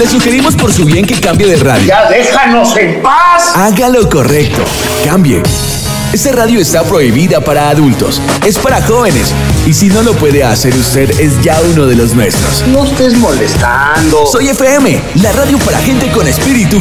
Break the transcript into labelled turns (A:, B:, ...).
A: Le sugerimos por su bien que cambie de radio.
B: ¡Ya déjanos en paz!
A: Haga lo correcto. Cambie. Esta radio está prohibida para adultos. Es para jóvenes. Y si no lo puede hacer usted, es ya uno de los nuestros.
B: No estés molestando.
A: Soy FM, la radio para gente con espíritu